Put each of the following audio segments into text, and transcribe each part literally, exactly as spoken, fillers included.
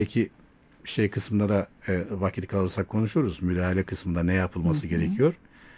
Peki şey kısmında da e, vakit kalırsa konuşuruz. Müdahale kısmında ne Hı yapılması hı. gerekiyor?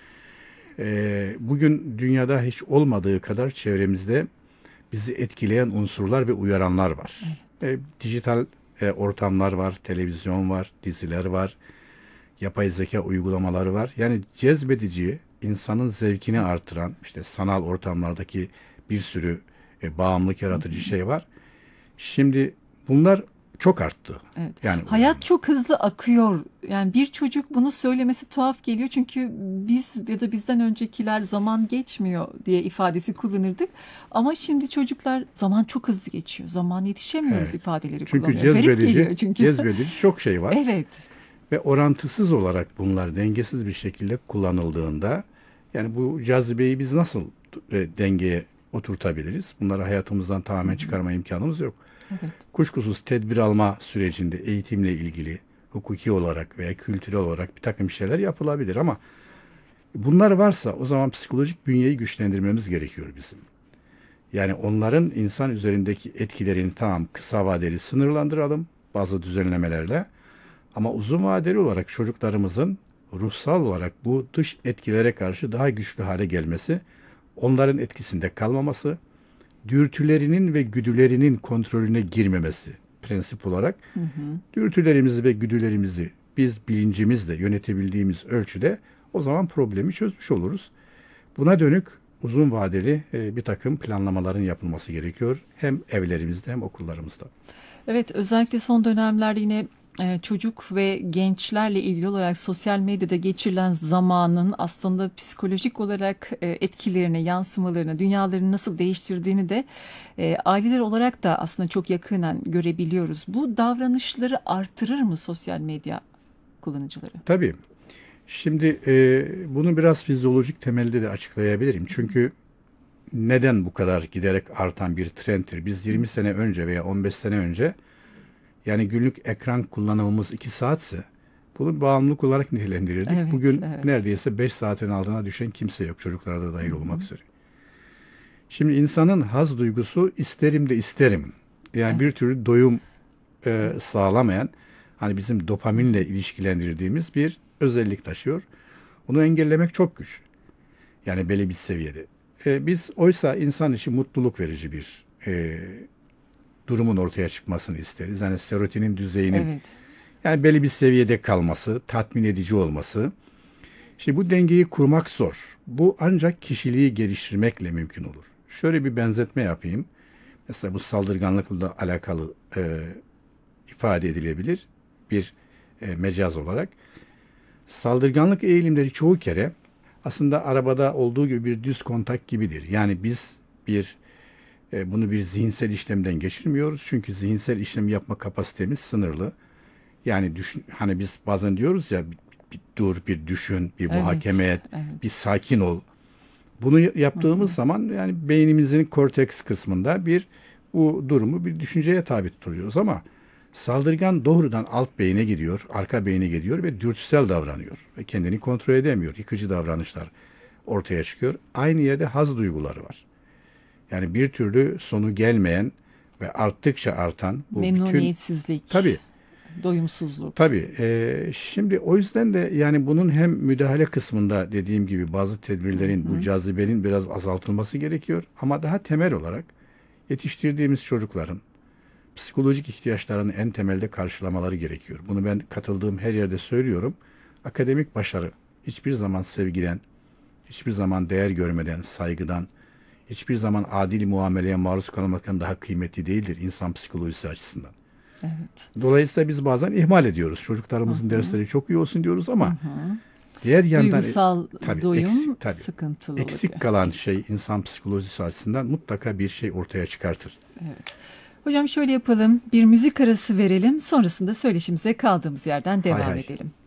E, bugün dünyada hiç olmadığı kadar çevremizde bizi etkileyen unsurlar ve uyaranlar var. Evet. E, dijital e, ortamlar var, televizyon var, diziler var, yapay zeka uygulamaları var. Yani cezbedici, insanın zevkini artıran, işte sanal ortamlardaki bir sürü e, bağımlılık Hı yaratıcı hı. şey var. Şimdi bunlar çok arttı. Evet. Yani Hayat çok hızlı akıyor. Yani bir çocuk bunu söylemesi tuhaf geliyor. Çünkü biz ya da bizden öncekiler zaman geçmiyor diye ifadesi kullanırdık. Ama şimdi çocuklar zaman çok hızlı geçiyor. Zaman yetişemiyoruz evet. ifadeleri Çünkü kullanıyor. Garip cezbedici, geliyor çünkü. cezbedici çok şey var Evet. ve orantısız olarak bunlar dengesiz bir şekilde kullanıldığında yani bu cazibeyi biz nasıl e, dengeye oturtabiliriz? Bunları hayatımızdan Hı tamamen hı. çıkarma imkanımız yok. Evet. Kuşkusuz tedbir alma sürecinde eğitimle ilgili hukuki olarak veya kültürel olarak bir takım şeyler yapılabilir ama bunlar varsa o zaman psikolojik bünyeyi güçlendirmemiz gerekiyor bizim. Yani onların insan üzerindeki etkilerini tamam kısa vadeli sınırlandıralım bazı düzenlemelerle ama uzun vadeli olarak çocuklarımızın ruhsal olarak bu dış etkilere karşı daha güçlü hale gelmesi, onların etkisinde kalmaması, dürtülerinin ve güdülerinin kontrolüne girmemesi prensip olarak Hı hı. dürtülerimizi ve güdülerimizi biz bilincimizle yönetebildiğimiz ölçüde o zaman problemi çözmüş oluruz. Buna dönük uzun vadeli e, bir takım planlamaların yapılması gerekiyor. Hem evlerimizde hem okullarımızda. Evet, özellikle son dönemlerde yine e, çocuk ve gençlerle ilgili olarak sosyal medyada geçirilen zamanın aslında psikolojik olarak e, etkilerini, yansımalarını, dünyalarını nasıl değiştirdiğini de e, aileler olarak da aslında çok yakından görebiliyoruz. Bu davranışları artırır mı sosyal medya kullanıcıları? Tabii. Şimdi e, bunu biraz fizyolojik temelde de açıklayabilirim. Çünkü neden bu kadar giderek artan bir trendtir? Biz Hı. yirmi sene önce veya on beş sene önce yani günlük ekran kullanımımız iki saatse bunu bağımlılık olarak nitelendirirdik. Evet, Bugün evet. neredeyse beş saatin altına düşen kimse yok, çocuklara da Hı dahil hı. olmak üzere. Şimdi insanın haz duygusu isterim de isterim. Yani bir Evet. türlü doyum e, Evet. sağlamayan, hani bizim Hı dopaminle hı. ilişkilendirdiğimiz bir özellik taşıyor. Bunu engellemek çok güç. Yani belli bir seviyede. E, biz oysa insan için mutluluk verici bir e, durumun ortaya çıkmasını isteriz. Yani serotinin düzeyinin Evet. yani belli bir seviyede kalması, tatmin edici olması. Şimdi bu dengeyi kurmak zor. Bu ancak kişiliği geliştirmekle mümkün olur. Şöyle bir benzetme yapayım. Mesela bu saldırganlıkla alakalı e, ifade edilebilir bir e, mecaz olarak. Saldırganlık eğilimleri çoğu kere aslında arabada olduğu gibi bir düz kontak gibidir. Yani biz bir e, bunu bir zihinsel işlemden geçirmiyoruz. Çünkü zihinsel işlem yapma kapasitemiz sınırlı. Yani düşün, hani biz bazen diyoruz ya bir, bir dur, bir düşün, bir muhakeme Evet. et, bir Evet. sakin ol. Bunu Hı yaptığımız hı. zaman yani beynimizin korteks kısmında bir bu durumu bir düşünceye tabi tutuyoruz ama saldırgan doğrudan alt beyne gidiyor, arka beyne gidiyor ve dürtüsel davranıyor ve kendini kontrol edemiyor. Yıkıcı davranışlar ortaya çıkıyor. Aynı yerde haz duyguları var. Yani bir türlü sonu gelmeyen ve arttıkça artan bu bütün Memnuniyetsizlik, tabii. doyumsuzluk. Tabii. E, şimdi o yüzden de yani bunun hem müdahale kısmında dediğim gibi bazı Hı tedbirlerin bu hı. cazibenin biraz azaltılması gerekiyor. Ama daha temel olarak yetiştirdiğimiz çocukların psikolojik ihtiyaçlarını en temelde karşılamaları gerekiyor. Bunu ben katıldığım her yerde söylüyorum. Akademik başarı hiçbir zaman sevgiden, hiçbir zaman değer görmeden, saygıdan, hiçbir zaman adil muameleye maruz kalmaktan daha kıymetli değildir insan psikolojisi açısından. Evet. Dolayısıyla biz bazen ihmal ediyoruz. Hı Çocuklarımızın hı. dersleri çok iyi olsun diyoruz Hı ama hı. diğer yandan e, Duygusal tabii doyum eksik tabii sıkıntılı eksik olabiliyor. kalan Evet. şey insan psikolojisi açısından mutlaka bir şey ortaya çıkartır. Evet. Hocam şöyle yapalım. Bir müzik arası verelim. Sonrasında söyleşimize kaldığımız yerden Hay devam hay. edelim.